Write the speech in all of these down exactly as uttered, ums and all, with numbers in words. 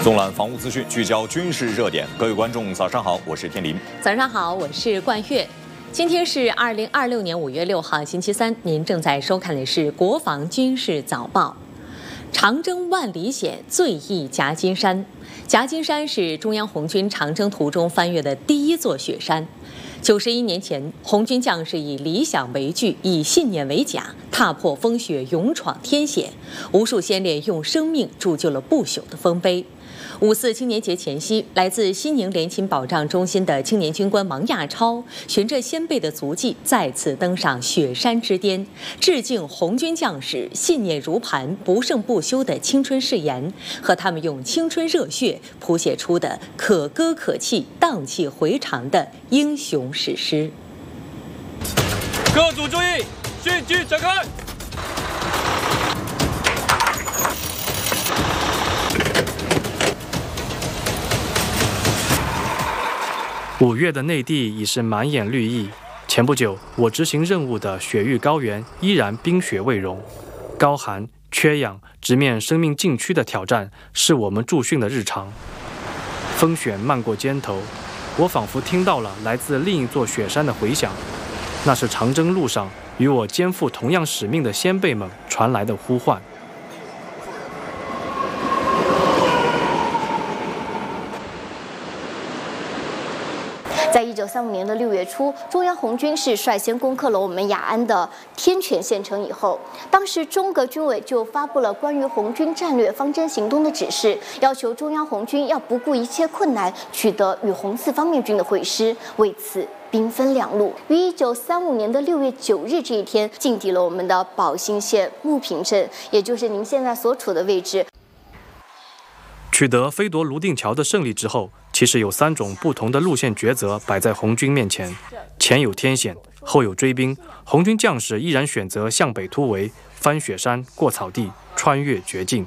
纵览防务资讯，聚焦军事热点。各位观众，早上好，我是天林。 早上好，我是冠月。今天是二零二六年五月六号，星期三。您正在收看的是国防军事早报。长征万里险，最易夹金山。夹金山是中央红军长征途中翻越的第一座雪山。九十一年前，红军将士以理想为据，以信念为甲，踏破风雪，勇闯天险。无数先烈用生命铸就了不朽的丰碑。五四青年节前夕，来自西宁联勤保障中心的青年军官王亚超，循着先辈的足迹，再次登上雪山之巅，致敬红军将士信念如磐、不胜不休的青春誓言，和他们用青春热血谱写出的可歌可泣、荡气回肠的英雄史诗。 各组注意，迅击展开！ 五月的内地已是满眼绿意。前不久，我执行任务的雪域高原依然冰雪未融，高寒、缺氧，直面生命禁区的挑战，是我们驻训的日常。风雪漫过肩头，我仿佛听到了来自另一座雪山的回响，那是长征路上与我肩负同样使命的先辈们传来的呼唤。 在一九三五年的六月初，中央红军是率先攻克了我们雅安的天泉县城以后，当时中革军委就发布了关于红军战略方针行动的指示，要求中央红军要不顾一切困难取得与红四方面军的会师，为此兵分两路，于一九三五年的六月九日这一天进抵了我们的宝兴县木坪镇，也就是您现在所处的位置。 取得飞夺泸定桥的胜利之后，其实有三种不同的路线抉择摆在红军面前：前有天险，后有追兵，红军将士依然选择向北突围，翻雪山、过草地，穿越绝境。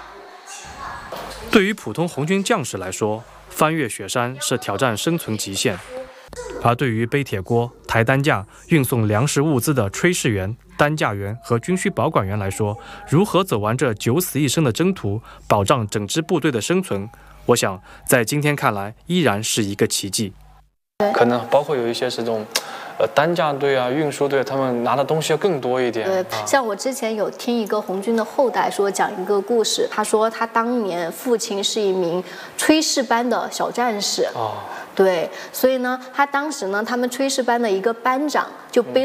对于普通红军将士来说，翻越雪山是挑战生存极限；而对于背铁锅、抬担架、运送粮食物资的炊事员、担架员和军需保管员来说，如何走完这九死一生的征途，保障整支部队的生存，我想在今天看来依然是一个奇迹。 可能包括有一些是这种呃担架队啊、运输队，他们拿的东西要更多一点。 对，像我之前有听一个红军的后代说讲一个故事，他说他当年父亲是一名炊事班的小战士。哦。对，所以呢，他当时呢，他们炊事班的一个班长就背